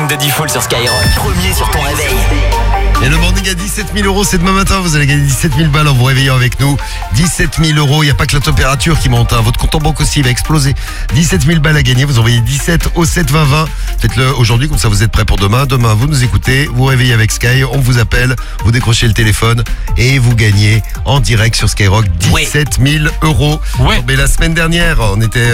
de Diffoul sur Skyrock. Premier sur ton réveil. Et le morning à 17 000 €, c'est demain matin. Vous allez gagner 17 000 balles en vous réveillant avec nous. 17 000 €, il n'y a pas que la température qui monte. Votre compte en banque aussi va exploser. 17 000 balles à gagner. Vous envoyez 17 au 7 20 20. Faites-le aujourd'hui, comme ça vous êtes prêts pour demain. Demain, vous nous écoutez, vous réveillez avec Sky. On vous appelle, vous décrochez le téléphone et vous gagnez en direct sur Skyrock 17 000 €. Ouais. Mais la semaine dernière, on était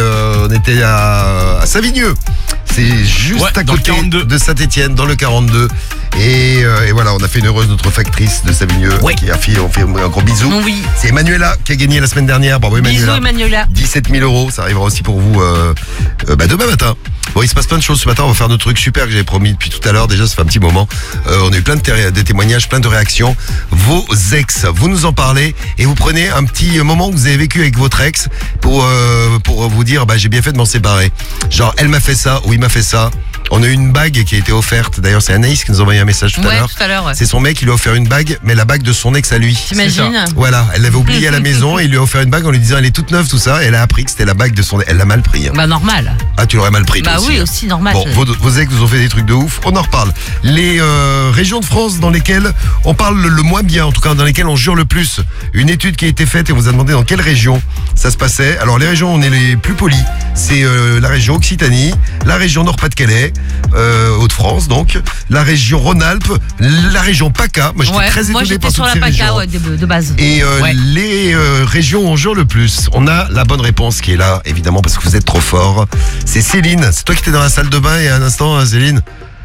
à Savigneux. C'est juste à dans le côté 42. de Saint-Etienne, dans le 42. Et voilà, on a fait une heureuse notre factrice de Savigneux qui a fait, on fait un gros bisou. Oui. C'est Emmanuela qui a gagné la semaine dernière. Bravo Emmanuela. Bisous Emmanuela. 17 000 €, ça arrivera aussi pour vous demain matin. Bon, il se passe plein de choses ce matin, on va faire notre truc super que j'avais promis depuis tout à l'heure, déjà ça fait un petit moment. On a eu plein de témoignages, plein de réactions. Vos ex, vous nous en parlez et vous prenez un petit moment que vous avez vécu avec votre ex pour vous dire j'ai bien fait de m'en séparer. Genre elle m'a fait ça ou il m'a fait ça. On a eu une bague qui a été offerte. D'ailleurs, c'est Anaïs qui nous a envoyé un message tout à l'heure. Tout à l'heure, ouais. C'est son mec qui lui a offert une bague, mais la bague de son ex à lui. T'imagines? Voilà, elle l'avait oubliée à la maison et il lui a offert une bague en lui disant elle est toute neuve, tout ça. Et elle a appris que c'était la bague de son ex. Elle l'a mal pris. Bah normal. Ah, tu l'aurais mal pris toi Bah aussi, oui, hein. aussi normal. Bon, vos ex vous ont fait des trucs de ouf, on en reparle. Les régions de France dans lesquelles on parle le moins bien, en tout cas dans lesquelles on jure le plus. Une étude qui a été faite et on vous a demandé dans quelle région ça se passait. Alors les régions, on est les plus polis. C'est la région Occitanie, la région Nord-Pas-de-Calais, Hauts-de-France donc, la région Rhône-Alpes, la région PACA. Moi j'étais très moi étonné j'étais par sur toutes la ces PACA régions. de base. Et les régions où on jure le plus, on a la bonne réponse qui est là, évidemment, parce que vous êtes trop fort. C'est Céline. C'est toi qui étais dans la salle de bain il y a un instant, hein, Céline.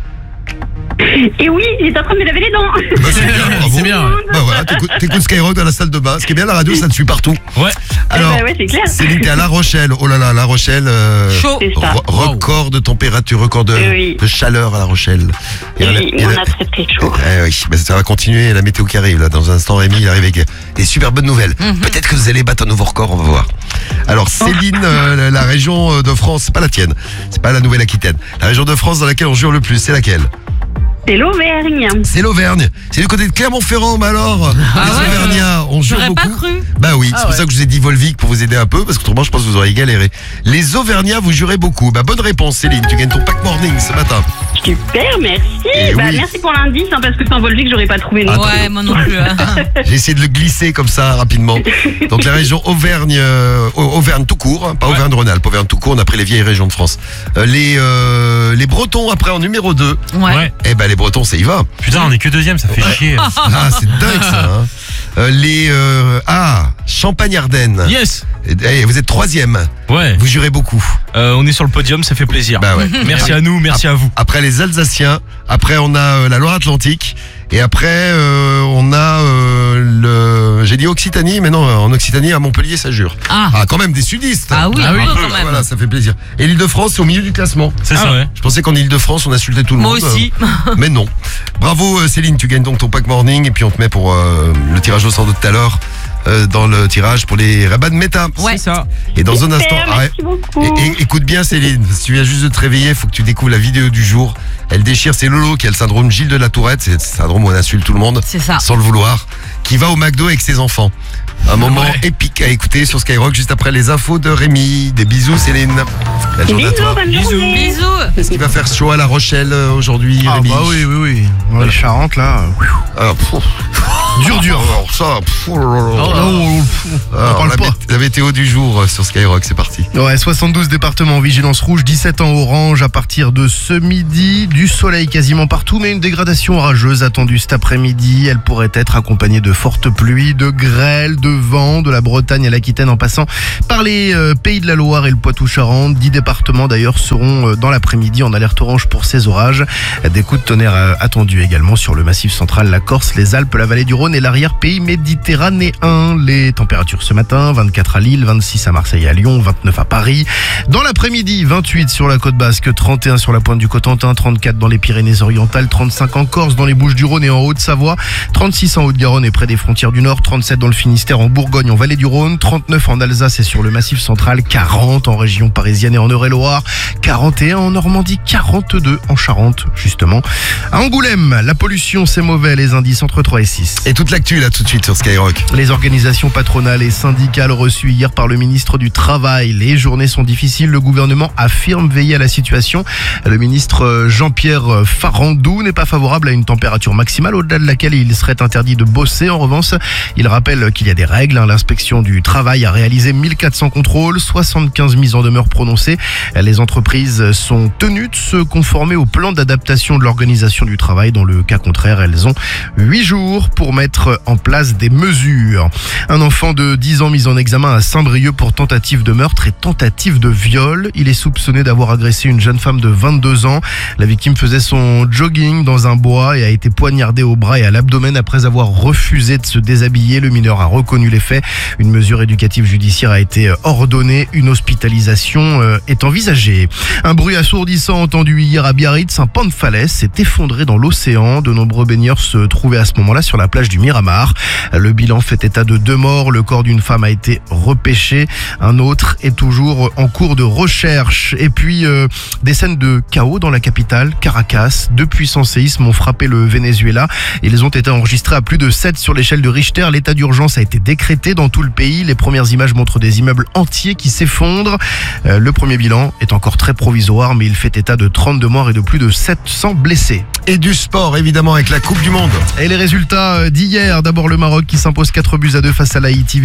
Et oui, j'étais en train de me laver les dents. Bah, c'est bien, bravo. C'est bien. Bah voilà, t'écoutes Skyrock dans la salle de bain. Ce qui est bien, la radio, ça te suit partout. Ouais. Alors, ouais, c'est clair. Céline, t'es à La Rochelle. Oh là là, La Rochelle. Chaud. C'est ça. Record de température, record de chaleur à La Rochelle. Oui, on a très très chaud. Oui, bah, ça va continuer, la météo qui arrive là. Dans un instant, Rémi, il arrive avec des super bonnes nouvelles. Peut-être que vous allez battre un nouveau record, on va voir. Alors Céline, la région de France, c'est pas la tienne, c'est pas la Nouvelle-Aquitaine. La région de France dans laquelle on jure le plus, c'est laquelle? C'est l'Auvergne. C'est l'Auvergne. C'est du côté de Clermont-Ferrand, mais alors les Auvergnats, on jure J'aurais beaucoup. pas cru. Bah oui, c'est pour ça que je vous ai dit Volvic pour vous aider un peu, parce qu'autrement je pense que vous auriez galéré. Les Auvergnats, vous jurez beaucoup. Bah bonne réponse Céline, tu gagnes ton pack morning ce matin. Super, merci. Et oui. Merci pour l'indice, parce que sans Volvic, j'aurais pas trouvé non. Ouais, moi non plus. J'ai essayé de le glisser comme ça rapidement. Donc la région Auvergne, Auvergne tout court, hein, pas Auvergne-Rhône-Alpes, Auvergne tout court, on a pris les vieilles régions de France. Les Bretons après en numéro 2. Ouais. Eh ben les Bretons, ça y va. Putain, on est que deuxième, ça fait chier. Ah, c'est dingue ça. Hein. Champagne-Ardenne. Yes. Eh, vous êtes 3e. Ouais. Vous jurez beaucoup. On est sur le podium, ça fait plaisir. Bah ouais. Merci à nous, merci à vous. Après les Alsaciens, après on a la Loire-Atlantique, et après on a j'ai dit Occitanie, mais non, en Occitanie à Montpellier ça jure. Ah. Quand même des sudistes. Ah oui, Ah un oui. peu quand même. Voilà, ça fait plaisir. Et l'Île-de-France, c'est au milieu du classement. C'est ça, ouais. Je pensais qu'en Île-de-France, on insultait tout le Moi monde. aussi. Mais non. Bravo Céline, tu gagnes donc ton pack morning et puis on te met pour le tirage au sort de tout à l'heure. Dans le tirage pour les Rabat de Méta. Ouais. C'est ça. Et dans un instant, Merci beaucoup. écoute bien Céline, si tu viens juste de te réveiller, il faut que tu découvres la vidéo du jour. Elle déchire, c'est Lolo qui a le syndrome Gilles de la Tourette, c'est le syndrome où on insulte tout le monde C'est ça. sans le vouloir, qui va au McDo avec ses enfants. Un moment épique à écouter sur Skyrock juste après les infos de Rémi. Des bisous Céline. Belle journée à Bisous, toi. bonne journée. Bisous. Est-ce qu'il va faire chaud à La Rochelle aujourd'hui Ah Rémi? bah oui. Dans les Charentes là. Ah, pff. Dur. Alors ça, oh là là là. On Alors, parle pas. la météo du jour sur Skyrock, c'est parti. Ouais, 72 départements en vigilance rouge, 17 en orange à partir de ce midi. Du soleil quasiment partout, mais une dégradation orageuse attendue cet après-midi. Elle pourrait être accompagnée de fortes pluies, de grêle, de vent, de la Bretagne à l'Aquitaine en passant par les Pays de la Loire et le Poitou-Charentes. 10 départements d'ailleurs seront dans l'après-midi en alerte orange pour ces orages. Des coups de tonnerre attendus également sur le massif central, la Corse, les Alpes, la vallée du Rhône et l'arrière-pays méditerranéen. Les températures ce matin, 24 à Lille, 26 à Marseille et à Lyon, 29 à Paris. Dans l'après-midi, 28 sur la côte basque, 31 sur la pointe du Cotentin, 34 dans les Pyrénées-Orientales, 35 en Corse, dans les Bouches-du-Rhône et en Haute-Savoie, 36 en Haute-Garonne et près des frontières du Nord, 37 dans le Finistère, en Bourgogne, en Vallée du Rhône, 39 en Alsace et sur le Massif central, 40 en région parisienne et en Eure-et-Loire, 41 en Normandie, 42 en Charente, justement. À Angoulême, la pollution c'est mauvais, les indices entre 3 et 6. Et toute l'actu là tout de suite sur Skyrock. Les organisations patronales et syndicales reçues hier par le ministre du Travail. Les journées sont difficiles, le gouvernement affirme veiller à la situation. Le ministre Jean-Pierre Farandou n'est pas favorable à une température maximale au-delà de laquelle il serait interdit de bosser. En revanche, il rappelle qu'il y a des règles. L'inspection du travail a réalisé 1400 contrôles, 75 mises en demeure prononcées. Les entreprises sont tenues de se conformer au plan d'adaptation de l'organisation du travail. Dans le cas contraire, elles ont 8 jours pour mettre en place des mesures. Un enfant de 10 ans mis en examen à Saint-Brieuc pour tentative de meurtre et tentative de viol. Il est soupçonné d'avoir agressé une jeune femme de 22 ans. La victime faisait son jogging dans un bois et a été poignardée au bras et à l'abdomen après avoir refusé de se déshabiller. Le mineur a reconnu les faits. Une mesure éducative judiciaire a été ordonnée. Une hospitalisation est envisagée. Un bruit assourdissant entendu hier à Biarritz. Un pan de falaise s'est effondré dans l'océan. De nombreux baigneurs se trouvaient à ce moment-là sur la plage du Miramar. Le bilan fait état de 2 morts. Le corps d'une femme a été repêché. Un autre est toujours en cours de recherche. Et puis, des scènes de chaos dans la capitale, Caracas. 2 puissants séismes ont frappé le Venezuela. Ils ont été enregistrés à plus de 7 sur l'échelle de Richter. L'état d'urgence a été décrété dans tout le pays. Les premières images montrent des immeubles entiers qui s'effondrent. Le premier bilan est encore très provisoire, mais il fait état de 32 morts et de plus de 700 blessés. Et du sport évidemment avec la Coupe du Monde. Et les résultats d'hier, d'abord le Maroc qui s'impose 4-2 face à l'Haïti,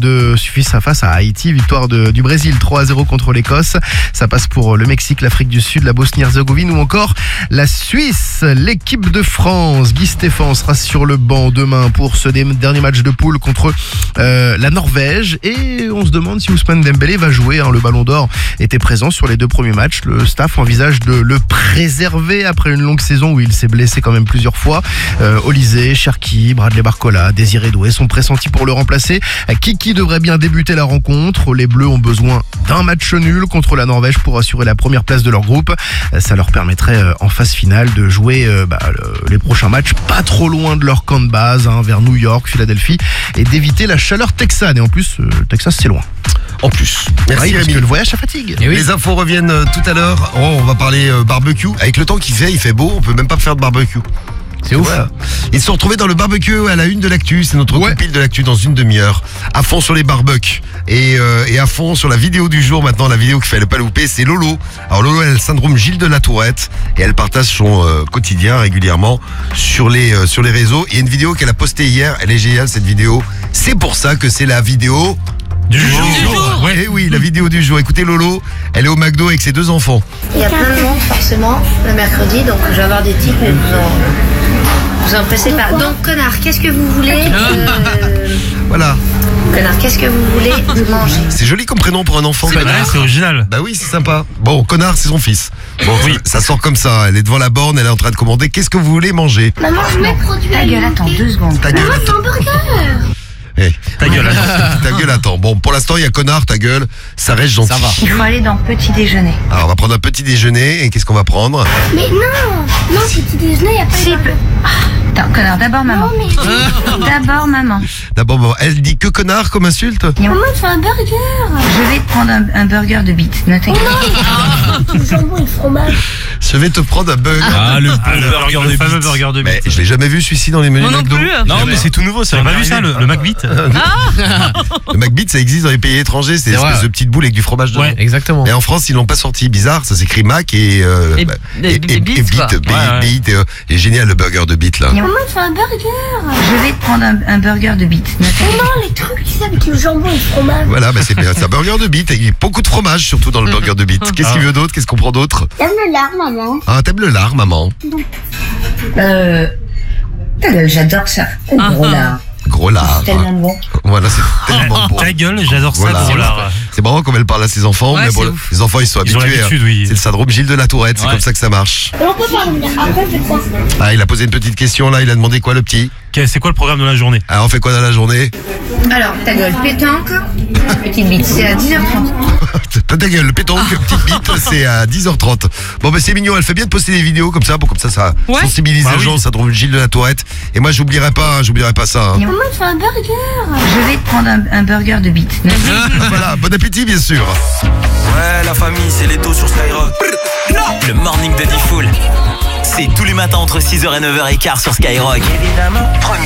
face à Haïti, victoire du Brésil 3-0 contre l'Écosse. Ça passe pour le Mexique, l'Afrique du Sud, la Bosnie-Herzégovine ou encore la Suisse. L'équipe de France, Guy Stéphane sera sur le banc demain pour ce dernier match de poule contre la Norvège et on se demande si Ousmane Dembélé va jouer. Le Ballon d'Or était présent sur les 2 premiers matchs. Le staff envisage de le préserver après une longue saison où il s'est blessé quand même plusieurs fois. Olysée, Cherki, Bradley Barcola, Désiré Doué sont pressentis pour le remplacer. Kiki devrait bien débuter la rencontre. Les Bleus ont besoin d'un match nul contre la Norvège pour assurer la première place de leur groupe. Ça leur permettrait en phase finale de jouer les prochains matchs pas trop loin de leur camp de base, vers New York, Philadelphie, et d'éviter la chaleur texane. Et en plus, Texas c'est loin. En plus. Merci Parce Rémi. que le voyage ça fatigue. Les infos reviennent tout à l'heure. On va parler barbecue. Avec le temps qu'il fait, il fait beau, on peut même pas faire de barbecue. C'est ouf. Voilà. Ils se sont retrouvés dans le barbecue à la une de l'actu. C'est notre compil de l'actu dans une demi-heure. À fond sur les barbecues. Et à fond sur la vidéo du jour maintenant. La vidéo qu'il fallait pas louper, c'est Lolo. Alors Lolo, elle a le syndrome Gilles de la Tourette. Et elle partage son quotidien régulièrement sur les réseaux. Il y a une vidéo qu'elle a postée hier. Elle est géniale cette vidéo. C'est pour ça que c'est la vidéo Du jour. Ouais. Et oui, la vidéo du jour. Écoutez Lolo, elle est au McDo avec ses 2 enfants. Il y a plein de monde forcément le mercredi, donc je vais avoir des tips, mais vous en pressez pas. Donc connard, qu'est-ce que vous voulez Voilà. Connard, qu'est-ce que vous voulez manger? C'est joli comme prénom pour un enfant. Ouais, c'est original. Bah oui, c'est sympa. Bon, connard, c'est son fils. Bon, oui, ça sort comme ça. Elle est devant la borne, elle est en train de commander. Qu'est-ce que vous voulez manger? Maman, je mets produit. Ta gueule, attends 2 secondes. Ta gueule, attends. Un burger. Ta gueule, attends. Ta gueule, attends. Bon, pour l'instant, il y a connard, ta gueule. Ça reste gentil. Ça va. Il faut aller dans petit déjeuner. Alors, on va prendre un petit déjeuner. Et qu'est-ce qu'on va prendre? Mais non, petit déjeuner, il n'y a pas Si, attends, connard, d'abord maman. Non, mais D'abord maman. D'abord, bon, elle dit que connard comme insulte. maman, tu fais un burger. Je vais te prendre un burger de bite. Ne t'inquiète pas. Du jambon et le fromage. Je vais te prendre un burger. Le fameux burger de Mais bite. je l'ai jamais vu celui-ci dans les menus McDo. Non, mais c'est tout nouveau. Ça, pas vu ça, le McBeat. Le McBeat, ça existe dans les pays étrangers. C'est une espèce de petite boule avec du fromage dedans. Ouais, Exactement. Et en France, ils l'ont pas sorti. Bizarre, ça s'écrit Mac et Beat, quoi. Beat. Et génial le burger de Beat là. Maman, tu fais un burger. Je vais te prendre un burger de bite. Ne t'inquiète pas. Non, les trucs, tu sais, avec le jambon et le fromage. Voilà, bah c'est bien. C'est un burger de Beat. Il y a beaucoup de fromage surtout dans le burger de Beat. Qu'est-ce qu'il veut d'autre? Qu'est-ce qu'on prend d'autre? T'aimes le lard, maman? Ah, t'aimes le lard, maman? Ta gueule, j'adore ça. Gros lard. Gros lard. Tellement bon. Voilà, c'est tellement bon. Ta gueule, j'adore ça. Voilà. Gros lard. C'est marrant comme elle parle à ses enfants, Ouais, mais bon, c'est ouf. les enfants ils sont Ils ont habitués. l'habitude, oui. C'est le syndrome Gilles de la Tourette, c'est Ouais. comme ça que ça marche. Et on peut pas revenir. Après, je fais quoi? Ah, il a posé une petite question là, il a demandé quoi le petit? C'est quoi le programme de la journée? Alors on fait quoi dans la journée? Alors, ta gueule, pétanque, petite bite, c'est à 10h30. Ta gueule, le pétanque, petite bite, c'est à 10h30. Bon bah c'est mignon, elle fait bien de poster des vidéos comme ça, ça Ouais. sensibilise Bah les oui. gens, ça trouve Gilles de la Tourette. Et moi j'oublierai pas ça. Hein. Maman, tu fais un burger. Je vais te prendre un burger de bite. Voilà, bon appétit bien sûr. Ouais, la famille, c'est Leto sur Skyrock. Le morning de Diffoul. C'est tous les matins entre 6h et 9h15 sur Skyrock. Évidemment.